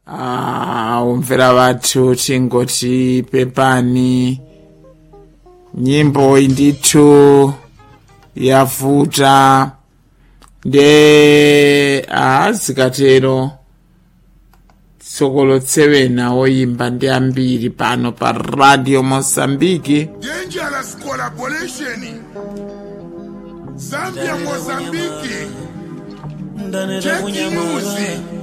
umvera vathu tingoti pepani nyimbo indithu yavuta nde zikatero tsokolotsewena oyimba ndi ambiri pano pa Radio Mozambique. Dangerous collaboration. Zambia Mozambique. Jackie News.